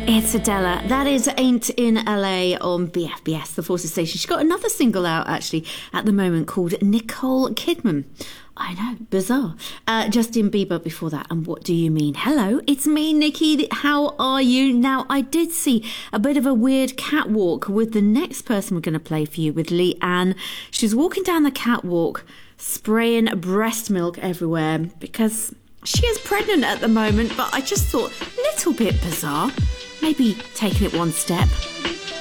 It's Adela. That is Ain't in LA on BFBS, the Forces Station. She's got another single out, actually, at the moment called Nicole Kidman. I know, bizarre. Justin Bieber before that. And what do you mean? Hello, it's me, Nikki. How are you? Now, I did see a bit of a weird catwalk with the next person we're going to play for you, with Leanne. She's walking down the catwalk, spraying breast milk everywhere because she is pregnant at the moment. But I just thought, a little bit bizarre. Maybe taking it one step.